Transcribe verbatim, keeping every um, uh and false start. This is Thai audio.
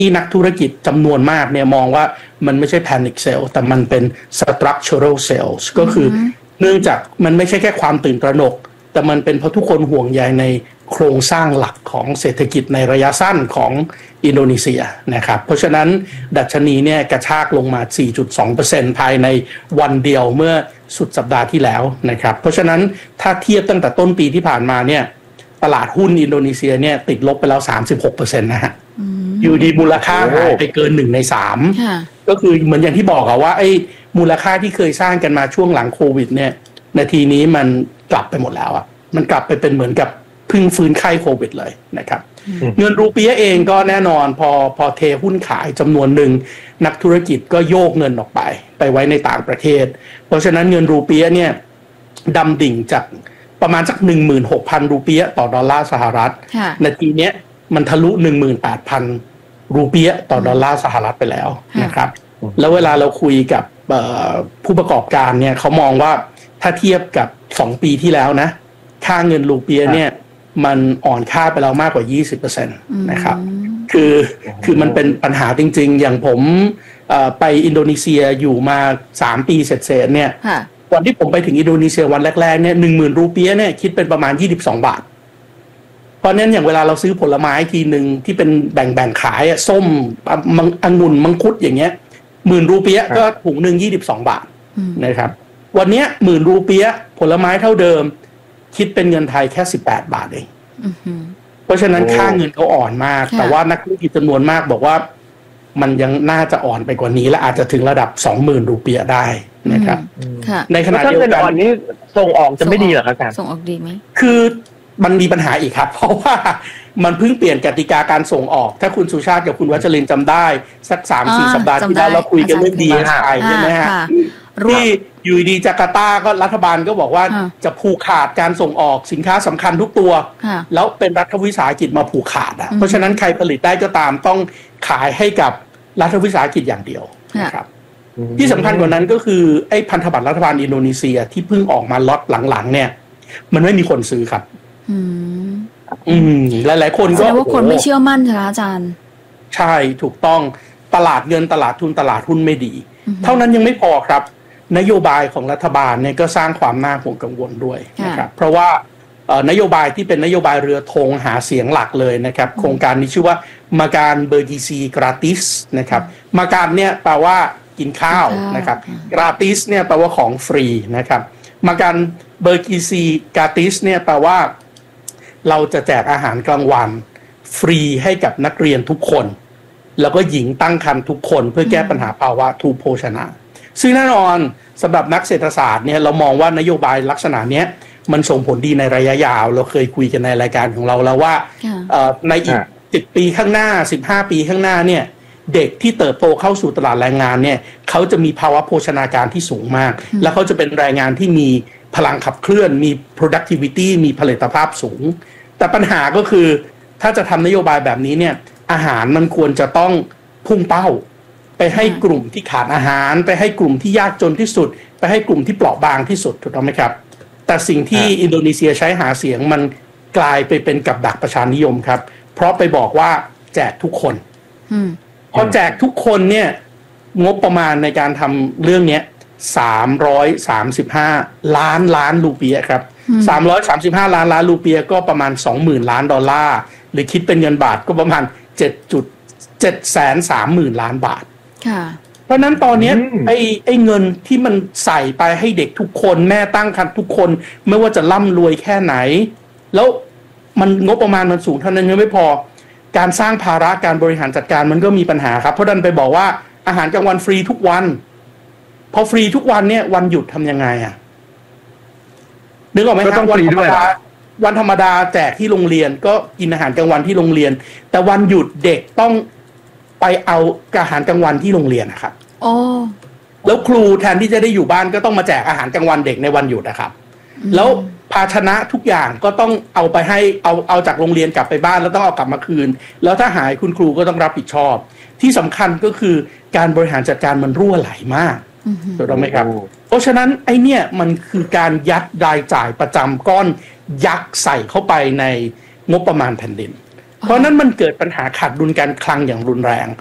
ที่นักธุรกิจจำนวนมากเนี่ยมองว่ามันไม่ใช่ panic sell แต่มันเป็น structural sales ก็คือเนื่องจากมันไม่ใช่แค่ความตื่นตระหนกแต่มันเป็นเพราะทุกคนห่วงใยในโครงสร้างหลักของเศรษฐกิจในระยะสั้นของอินโดนีเซียนะครับเพราะฉะนั้นดัชนีเนี่ยกระชากลงมา สี่จุดสองเปอร์เซ็นต์ ภายในวันเดียวเมื่อสุดสัปดาห์ที่แล้วนะครับเพราะฉะนั้นถ้าเทียบตั้งแต่ต้นปีที่ผ่านมาเนี่ยตลาดหุ้นอินโดนีเซียเนี่ยติดลบไปแล้ว สามสิบหกเปอร์เซ็นต์ นะฮะอยู่ดีมูลค่าหายไปเกินหนึ่งในสามก็คือเหมือนอย่างที่บอกอะว่าไอ้มูลค่าที่เคยสร้างกันมาช่วงหลังโควิดเนี่ยนาทีนี้มันกลับไปหมดแล้วอะมันกลับไปเป็นเหมือนกับพึ่งฟื้นไข้โควิดเลยนะครับเงินรูเปียเองก็แน่นอนพอพอเทหุ้นขายจำนวนหนึ่งนักธุรกิจก็โยกเงินออกไปไปไว้ในต่างประเทศเพราะฉะนั้นเงินรูเปียเนี่ยดำดิ่งจากประมาณสัก หนึ่งหมื่นหกพัน รูเปียต่อดอลลาร์สหรัฐนาทีนี้มันทะลุ หนึ่งหมื่นแปดพัน รูเปียต่อดอลลาร์สหรัฐไปแล้วนะครับแล้วเวลาเราคุยกับผู้ประกอบการเนี่ยเขามองว่าถ้าเทียบกับสองปีที่แล้วนะค่าเงินรูเปียเนี่ยมันอ่อนค่าไปแล้วมากกว่า ยี่สิบเปอร์เซ็นต์ นะครับคือคือมันเป็นปัญหาจริงๆอย่างผมไปอินโดนีเซียอยู่มาสามปีเสร็จๆเนี่ยวันที่ผมไปถึงอินโดนีเซียวันแรกๆเนี่ย หนึ่งหมื่น รูเปียเนี่ยคิดเป็นประมาณยี่สิบสองบาทเพราะนั้นอย่างเวลาเราซื้อผลไม้ทีนึงที่เป็นแบ่งๆขายอ่ะส้มองุ่นมังคุดอย่างเงี้ยหมื่นรูเปียก็ถุงนึงยี่สิบสองบาทนะครับวันนี้หมื่นรูเปียผลไม้เท่าเดิมคิดเป็นเงินไทยแค่สิบแปดบาทเองเพราะฉะนั้นค่าเงินเขาอ่อนมากแต่ว่านักธุรกิจจำนวนมากบอกว่ามันยังน่าจะอ่อนไปกว่านี้และอาจจะถึงระดับ สองหมื่น รูเปียได้นะครับในขณะเดียวกันอ่อนนี้ส่งออกจะไม่ดีเหรอครับอาจารย์ส่งออกดีไหมคือมันมีปัญหาอีกครับเพราะว่ามันเพิ่งเปลี่ยนกติกาการส่งออกถ้าคุณสุชาติกับคุณวัชรินทร์จำได้สัก สามสี่ สัปดาห์ที่แล้วเราคุยกันเรื่อง ดี เอส ไอ ใช่ไหมฮะที่อยู่ดีจาการ์ตาก็รัฐบาลก็บอกว่าจะผูกขาดการส่งออกสินค้าสำคัญทุกตัวแล้วเป็นรัฐวิสาหกิจมาผูกขาดอ่ะเพราะฉะนั้นใครผลิตได้ก็ตามต้องขายให้กับรัฐวิสาหกิจอย่างเดียวนะครับที่สำคัญกว่านั้นก็คือไอ้พันธบัตรรัฐบาลอินโดนีเซียที่เพิ่งออกมาล็อตหลังๆเนี่ยมันไม่มีคนซื้อครับอืมอืมหลายๆคนก็แสดงว่าคนไม่เชื่อมั่นใช่ไหมอาจารย์ใช่ถูกต้องตลาดเงินตลาดทุนตลาดหุ้นไม่ดีเท่านั้นยังไม่พอครับนโยบายของรัฐบาลเนี่ยก็สร้างความน่าห่วงกังวลด้วยนะครับเพราะว่านโยบายที่เป็นนโยบายเรือธงหาเสียงหลักเลยนะครับโครงการนี้ชื่อว่ามาการเบอร์กีซีกราติสนะครับมาการเนี่ยแปลว่ากินข้าวนะครับกราติสเนี่ยแปลว่าของฟรีนะครับมาการเบอร์กีซีกราติสเนี่ยแปลว่าเราจะแจกอาหารกลางวันฟรีให้กับนักเรียนทุกคนแล้วก็หญิงตั้งครรภ์ทุกคนเพื่อแก้ปัญหาภาวะทุพโภชนาซึ่งแน่นอนสำหรับนักเศรษฐศาสตร์เนี่ยเรามองว่านโยบายลักษณะนี้มันส่งผลดีในระยะยาวเราเคยคุยกันในรายการของเราแล้วว่าในอีกสิบปีข้างหน้าสิบห้าปีข้างหน้าเนี่ยเด็กที่เติบโตเข้าสู่ตลาดแรงงานเนี่ยเขาจะมีภาวะโภชนาการที่สูงมากและเขาจะเป็นแรงงานที่มีพลังขับเคลื่อนมี productivity มีผลิตภาพสูงแต่ปัญหาก็คือถ้าจะทำนโยบายแบบนี้เนี่ยอาหารมันควรจะต้องพุ่งเป้าไปให้กลุ่มที่ขาดอาหารไปให้กลุ่มที่ยากจนที่สุดไปให้กลุ่มที่เปราะบางที่สุดถูกต้องไหมครับแต่สิ่งที่อินโดนีเซียใช้หาเสียงมันกลายไปเป็นกับดักประชานิยมครับเพราะไปบอกว่าแจกทุกคนพอแจกทุกคนเนี่ยงบประมาณในการทำเรื่องนี้สามร้อยสามสิบห้าล้านล้านรูเปียครับสามร้อยสามสิบห้าล้านล้านรูเปียก็ประมาณ สองหมื่น ล้านดอลลาร์หรือคิดเป็นเงินบาทก็ประมาณ เจ็ดจุดเจ็ดแสนสามหมื่น ล้านบาทเพราะนั้นตอนนี้ไอ้ไอ้เงินที่มันใส่ไปให้เด็กทุกคนแม่ตั้งครรภ์ทุกคนไม่ว่าจะร่ำรวยแค่ไหนแล้วมันงบประมาณมันสูงเท่านั้นยังไม่พอการสร้างภาระการบริหารจัดการมันก็มีปัญหาครับเพราะดันไปบอกว่าอาหารกลางวันฟรีทุกวันพอฟรีทุกวันเนี่ยวันหยุดทำยังไงอ่ะนึกออกไหมครับวันธรรมดาวันธรรมดาแจกที่โรงเรียนก็กินอาหารกลางวันที่โรงเรียนแต่วันหยุดเด็กต้องไปเอาอาหารกลางวันที่โรงเรียนนะครับอ๋อแล้วครูแทนที่จะได้อยู่บ้านก็ต้องมาแจกอาหารกลางวันเด็กในวันหยุดนะครับแล้วภาชนะทุกอย่างก็ต้องเอาไปให้เอาเอาจากโรงเรียนกลับไปบ้านแล้วต้องเอากลับมาคืนแล้วถ้าหายคุณครูก็ต้องรับผิดชอบที่สำคัญก็คือการบริหารจัดการมันรั่วไหลมากถูกต้องไหมครับเพราะฉะนั้นไอ้เนี่ยมันคือการยัดรายจ่ายประจำก้อนยักษ์ใส่เข้าไปในงบประมาณแผ่นดินเพราะนั้นมันเกิดปัญหาขาดดุลการคลังอย่างรุนแรง